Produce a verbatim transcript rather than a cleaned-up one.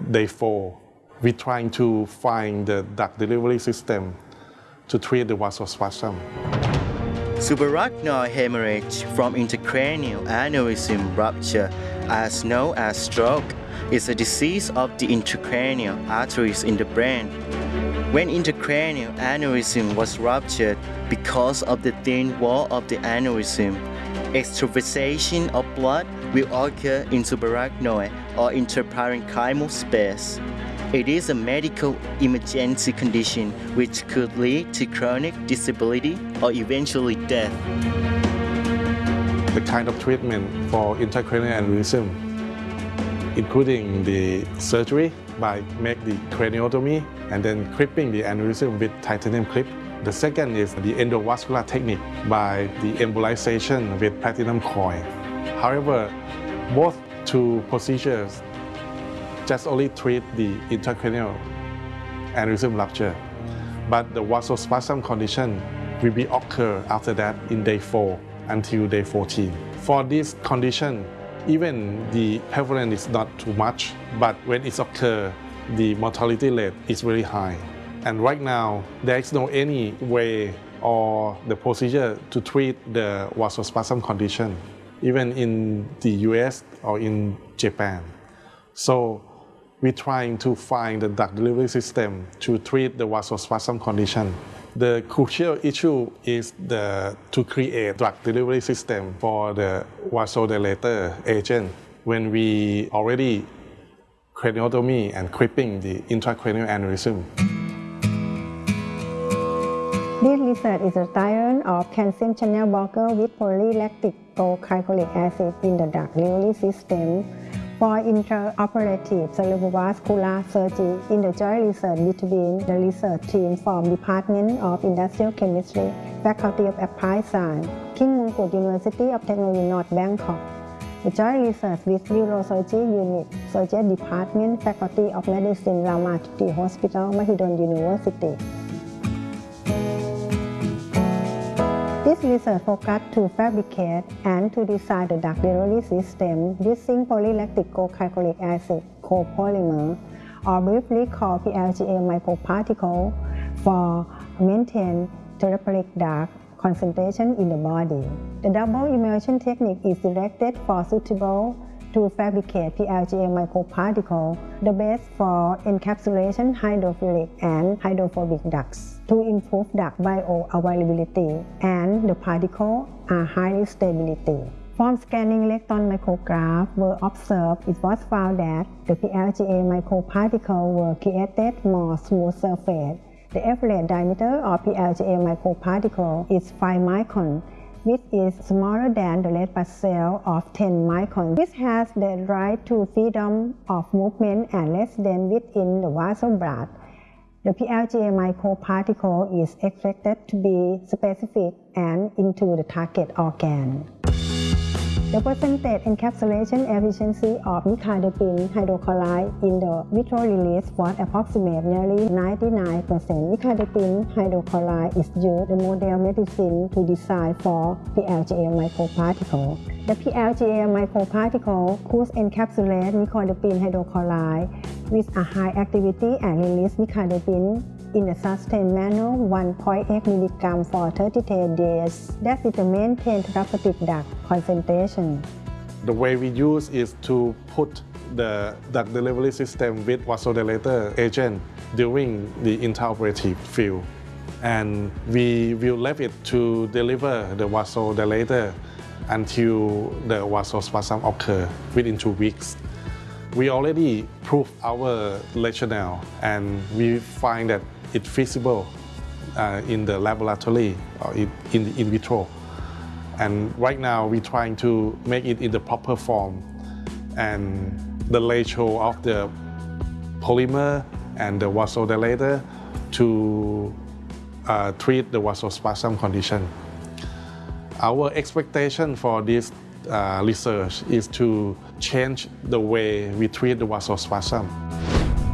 day four, we're trying to find the duct delivery system to treat the vasospasm. Subarachnoid hemorrhage from intracranial aneurysm rupture, as known as stroke, is a disease of the intracranial arteries in the brain. When intracranial aneurysm was ruptured because of the thin wall of the aneurysm, extravasation of blood will occur in subarachnoid or intraparenchymal space. It is a medical emergency condition which could lead to chronic disability or eventually death. The kind of treatment for intracranial aneurysm, including the surgery by make the craniotomy and then clipping the aneurysm with titanium clip. The second is the endovascular technique by the embolization with platinum coil. However, both two procedures just only treat the intracranial aneurysm rupture, but the vasospasm condition will be occur after that in day four until day fourteen. For this condition, even the prevalence is not too much, but when it occurs, the mortality rate is very high. And right now, there is no any way or the procedure to treat the vasospasm condition, even in the U S or in Japan. So we're trying to find the duct delivery system to treat the vasospasm condition. The crucial issue is the, to create drug delivery system for the vasodilator agent when we already craniotomy and clipping the intracranial aneurysm. This research is a trial of calcium channel blocker with polylactic glycolic acid in the duct delivery system for intraoperative cerebrovascular surgery in the joint research between the research team from Department of Industrial Chemistry, Faculty of Applied Science, King Mongkut University of Technology, North Bangkok. The joint research with Neurosurgery Unit, Surgery Department, Faculty of Medicine, Ramakrishna Hospital, Mahidol University. This research focused to fabricate and to design the duct delivery system using polylactic glycolic acid copolymer, or briefly called P L G A microparticle, for maintain therapeutic duct concentration in the body. The double immersion technique is selected for suitable to fabricate P L G A microparticle, the best for encapsulation hydrophilic and hydrophobic ducts, to improve duct bioavailability, and the particles are highly stability. From scanning electron micrograph were observed, it was found that the P L G A microparticle were created more smooth surface. The average diameter of P L G A microparticle is five microns, which is smaller than the red blood cell of ten microns. This has the right to freedom of movement and less than within the vessel blood. The P L G A microparticle is expected to be specific and into the target organ. The percentage encapsulation efficiency of nicardipine hydrochloride in the vitro release was approximately ninety-nine percent. Nicardipine hydrochloride is used in model medicine to design for P L G A microparticle. The P L G A microparticle could encapsulate nicardipine hydrochloride with a high activity and release nicardipine in a sustained manner one point eight milligrams for thirty days. That is to maintain therapeutic duct concentration. The way we use is to put the duct delivery system with vasodilator agent during the intraoperative field. And we will leave it to deliver the vasodilator until the vasospasm occur within two weeks. We already proved our rationale and we find that it's feasible uh, in the laboratory or in, in, in vitro. And right now we're trying to make it in the proper form. And the ratio of the polymer and the vasodilator to uh, treat the vasospasm condition. Our expectation for this uh, research is to change the way we treat the vasospasm.